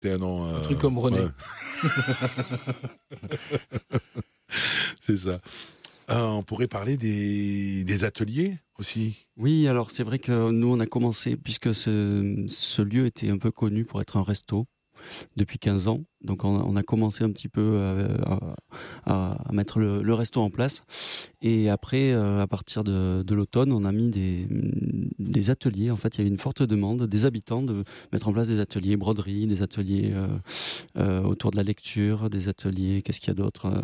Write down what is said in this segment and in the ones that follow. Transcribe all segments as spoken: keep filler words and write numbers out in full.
C'est un nom. Un euh, truc comme René. Ouais. C'est ça. Euh, on pourrait parler des, des ateliers aussi. Oui, alors c'est vrai que nous, on a commencé, puisque ce, ce lieu était un peu connu pour être un resto depuis quinze ans. Donc on a, on a commencé un petit peu à, à, à mettre le, le resto en place. Et après, à partir de, de l'automne, on a mis des, des ateliers. En fait, il y a eu une forte demande des habitants de mettre en place des ateliers broderie, des ateliers euh, euh, autour de la lecture, des ateliers, qu'est-ce qu'il y a d'autre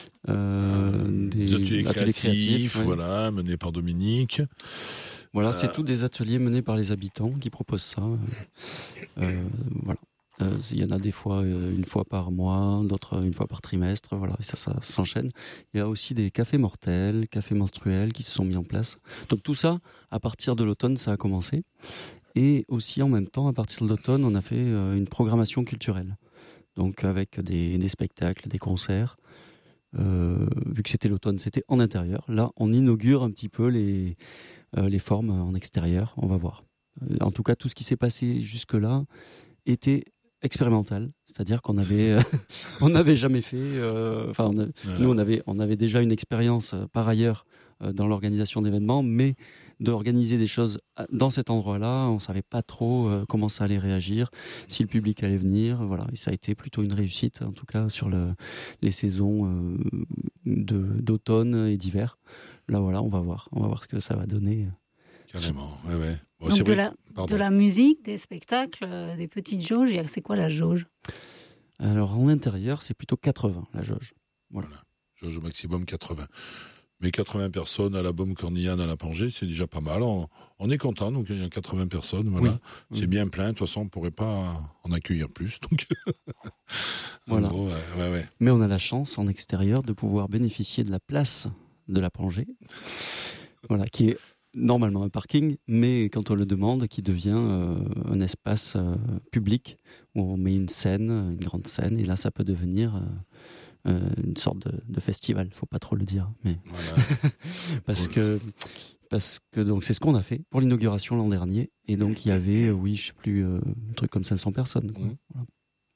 euh, Des ateliers, ateliers créatifs, créatifs, ouais. voilà, menés par Dominique. Voilà, Euh, c'est tous des ateliers menés par les habitants qui proposent ça. Euh, voilà. Euh, il y en a des fois euh, une fois par mois, d'autres une fois par trimestre, voilà, et ça, ça s'enchaîne. Il y a aussi des cafés mortels, cafés menstruels qui se sont mis en place. Donc tout ça, à partir de l'automne, ça a commencé. Et aussi en même temps, à partir de l'automne, on a fait euh, une programmation culturelle. Donc avec des, des spectacles, des concerts. Euh, vu que c'était l'automne, c'était en intérieur. Là, on inaugure un petit peu les, euh, les formes en extérieur, on va voir. Euh, en tout cas, tout ce qui s'est passé jusque-là était expérimental, c'est-à-dire qu'on avait, euh, on n'avait jamais fait. Euh, enfin, on a, voilà. Nous, on avait, on avait déjà une expérience euh, par ailleurs euh, dans l'organisation d'événements, mais d'organiser des choses dans cet endroit-là, on savait pas trop euh, comment ça allait réagir, si le public allait venir, voilà. Et ça a été plutôt une réussite, en tout cas sur le, les saisons euh, de, d'automne et d'hiver. Là, voilà, on va voir, on va voir ce que ça va donner. Carrément, ouais, ouais. Bon, Donc c'est de vrai. la, de la musique, des spectacles, euh, des petites jauges, c'est quoi la jauge? Alors en intérieur, c'est plutôt quatre-vingts la jauge. Voilà. Voilà. Jauge au maximum quatre-vingts. Mais quatre-vingts personnes à la Baume Cornillane, à la Pangée, c'est déjà pas mal. On, on est content, donc il y a quatre-vingts personnes, voilà. Oui, c'est oui. bien plein, de toute façon on ne pourrait pas en accueillir plus. Donc voilà. Gros, ouais, ouais, ouais. Mais on a la chance en extérieur de pouvoir bénéficier de la place de la Pangée, voilà, qui est normalement un parking, mais quand on le demande, qui devient euh, un espace euh, public où on met une scène, une grande scène, et là ça peut devenir euh, euh, une sorte de, de festival. Faut pas trop le dire, mais voilà. parce que parce que donc c'est ce qu'on a fait pour l'inauguration l'an dernier, et donc il y avait, euh, oui, je sais plus, euh, un truc comme cinq cents personnes. Quoi. Mmh. Voilà.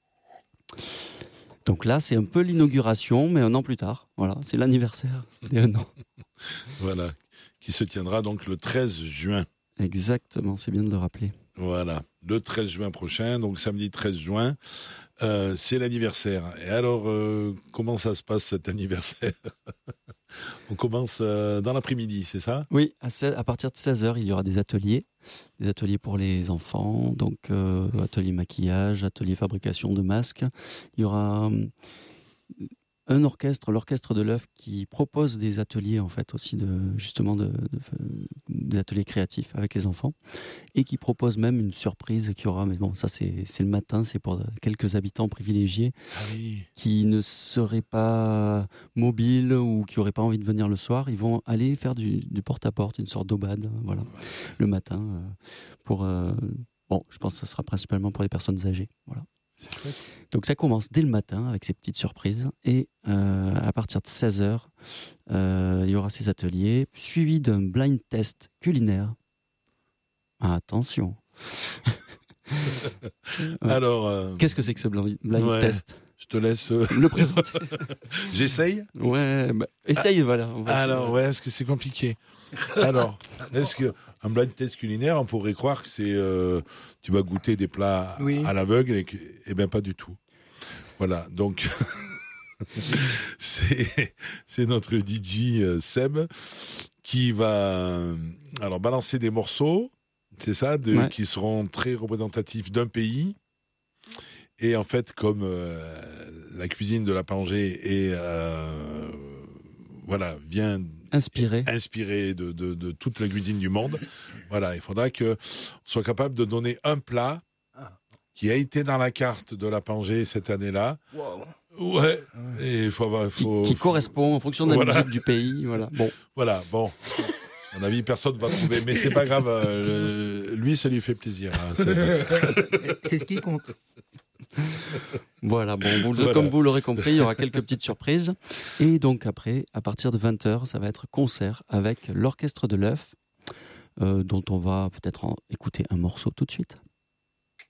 Donc là, c'est un peu l'inauguration, mais un an plus tard. Voilà, c'est l'anniversaire des un an. Voilà. Qui se tiendra donc le treize juin. Exactement, c'est bien de le rappeler. Voilà, le treize juin prochain, donc samedi treize juin, euh, c'est l'anniversaire. Et alors, euh, comment ça se passe cet anniversaire? On commence euh, dans l'après-midi, c'est ça? Oui, à, seize, à partir de seize heures, il y aura des ateliers, des ateliers pour les enfants, donc euh, atelier maquillage, atelier fabrication de masques. Il y aura euh, un orchestre, l'orchestre de l'œuf, qui propose des ateliers en fait aussi de justement de, de, de, des ateliers créatifs avec les enfants, et qui propose même une surprise qui aura, mais bon, ça c'est c'est le matin, c'est pour quelques habitants privilégiés ah oui. qui ne seraient pas mobiles ou qui n'auraient pas envie de venir le soir. Ils vont aller faire du, du porte-à-porte, une sorte d'aubade, voilà, ouais. le matin euh, pour euh, bon, je pense que ça sera principalement pour les personnes âgées, voilà. C'est chouette. Donc ça commence dès le matin avec ces petites surprises, et euh, à partir de seize heures, euh, il y aura ces ateliers suivis d'un blind test culinaire. Ah, attention. Ouais. Alors, euh... qu'est-ce que c'est que ce blind, blind ouais, test? Je te laisse euh... le présenter. J'essaye. Ouais, bah, essaye, ah, voilà. Alors, ouais, est-ce que c'est compliqué? Alors, est-ce que un blind test culinaire, on pourrait croire que c'est euh, tu vas goûter des plats oui. à l'aveugle, et que, eh ben pas du tout. Voilà, donc c'est c'est notre D J euh, Seb qui va euh, alors balancer des morceaux, c'est ça, de, ouais. qui seront très représentatifs d'un pays. Et en fait, comme euh, la cuisine de la Pangée est euh, voilà vient inspiré, inspiré de, de, de toute la cuisine du monde. Voilà, il faudra qu'on soit capable de donner un plat qui a été dans la carte de la Pangée cette année-là. Wow. Ouais. Et il faut, faut, qui, qui correspond en fonction de la voilà. musique du pays. Voilà. Bon. Voilà. Bon. À mon avis, personne ne va trouver, mais c'est pas grave. Euh, lui, ça lui fait plaisir. Hein, c'est... c'est ce qui compte. Voilà, bon, vous, voilà. Comme vous l'aurez compris, il y aura quelques petites surprises. Et donc après, à partir de vingt heures, ça va être concert avec l'orchestre de l'œuf, euh, dont on va peut-être en écouter un morceau tout de suite.